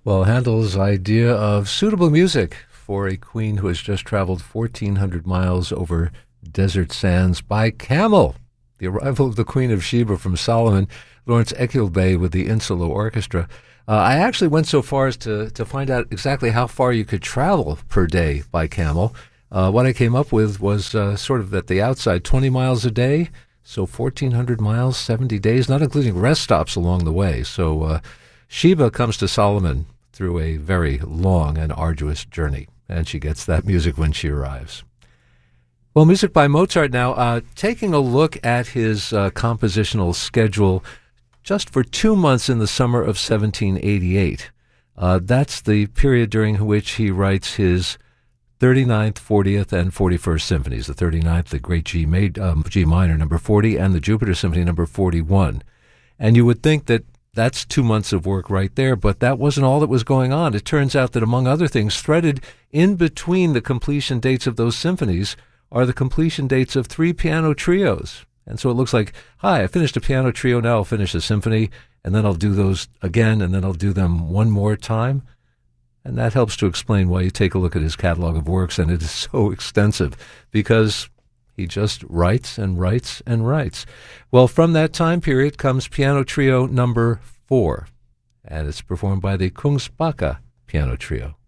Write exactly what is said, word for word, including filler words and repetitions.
Well, Handel's idea of suitable music for a queen who has just traveled fourteen hundred miles over desert sands by camel. The arrival of the Queen of Sheba from Solomon, Lawrence Ekulbe with the Insula Orchestra. Uh, I actually went so far as to, to find out exactly how far you could travel per day by camel. Uh, what I came up with was uh, sort of at the outside, twenty miles a day, so fourteen hundred miles, seventy days, not including rest stops along the way. So uh, Sheba comes to Solomon through a very long and arduous journey, and she gets that music when she arrives. Well, music by Mozart now, uh, taking a look at his uh, compositional schedule just for two months in the summer of seventeen eighty-eight. Uh, that's the period during which he writes his thirty-ninth, fortieth, and forty-first symphonies. The thirty-ninth, the great G, made, um, G minor, number forty, and the Jupiter Symphony, number forty-one. And you would think that that's two months of work right there, but that wasn't all that was going on. It turns out that, among other things, threaded in between the completion dates of those symphonies are the completion dates of three piano trios. And so it looks like, hi, I finished a piano trio, now I'll finish a symphony, and then I'll do those again, and then I'll do them one more time. And that helps to explain why you take a look at his catalog of works, and it is so extensive, because he just writes and writes and writes. Well, from that time period comes Piano Trio number four, and it's performed by the Kungsbacka Piano Trio.